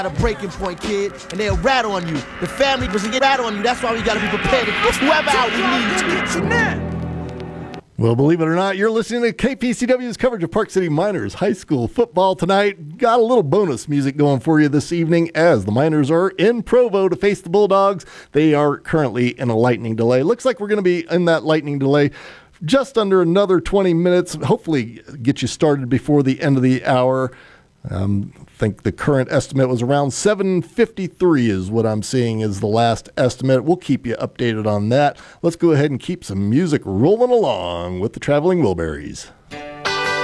at a breaking point, kid, and they'll rat on you. The family doesn't get rat on you. That's why we gotta be prepared to get whoever out we need to. Well, believe it or not, you're listening to KPCW's coverage of Park City Miners high school football tonight. Got a little bonus music going for you this evening as the Miners are in Provo to face the Bulldogs. They are currently in a lightning delay. Looks like we're going to be in that lightning delay just under another 20 minutes. Hopefully get you started before the end of the hour. I think the current estimate was around 7:53 is what I'm seeing is the last estimate. We'll keep you updated on that. Let's go ahead and keep some music rolling along with the Traveling Wilburys.